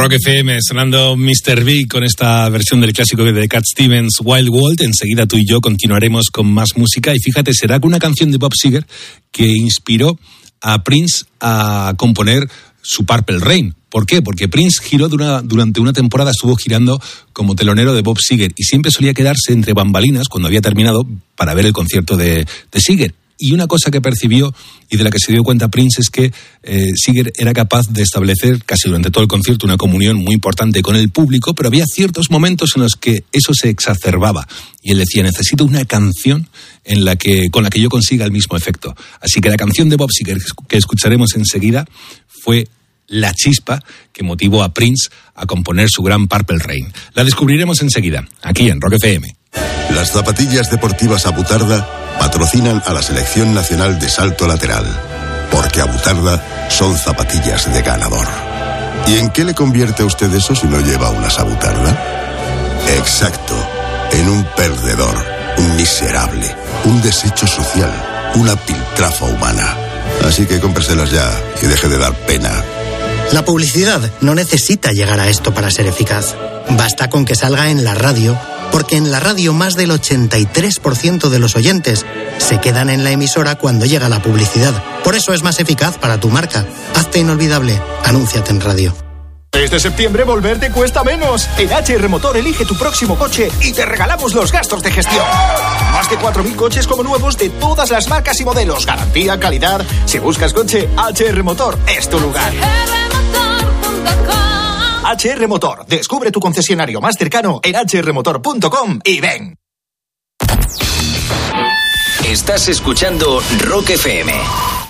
Rock FM, sonando Mr. Big con esta versión del clásico de Cat Stevens, Wild World. Enseguida tú y yo continuaremos con más música. Y fíjate, será con una canción de Bob Seger que inspiró a Prince a componer su Purple Rain. ¿Por qué? Porque Prince giró durante una temporada, estuvo girando como telonero de Bob Seger y siempre solía quedarse entre bambalinas cuando había terminado para ver el concierto de Seger. Y una cosa que percibió y de la que se dio cuenta Prince es que Seger era capaz de establecer casi durante todo el concierto una comunión muy importante con el público, pero había ciertos momentos en los que eso se exacerbaba. Y él decía, necesito una canción con la que yo consiga el mismo efecto. Así que la canción de Bob Seger que escucharemos enseguida fue la chispa que motivó a Prince a componer su gran Purple Rain. La descubriremos enseguida, aquí en Rock FM. Las zapatillas deportivas Abutarda patrocinan a la Selección Nacional de Salto Lateral, porque Abutarda son zapatillas de ganador. ¿Y en qué le convierte a usted eso si no lleva unas Abutarda? Exacto, en un perdedor, un miserable, un desecho social, una piltrafa humana. Así que cómpreselas ya y deje de dar pena. La publicidad no necesita llegar a esto para ser eficaz. Basta con que salga en la radio, porque en la radio más del 83% de los oyentes se quedan en la emisora cuando llega la publicidad. Por eso es más eficaz para tu marca. Hazte inolvidable. Anúnciate en radio. Este septiembre volver te cuesta menos. En HR Motor elige tu próximo coche y te regalamos los gastos de gestión. Más de 4.000 coches como nuevos de todas las marcas y modelos. Garantía, calidad. Si buscas coche, HR Motor es tu lugar. HR Motor. Descubre tu concesionario más cercano en hrmotor.com y ven. Estás escuchando Rock FM.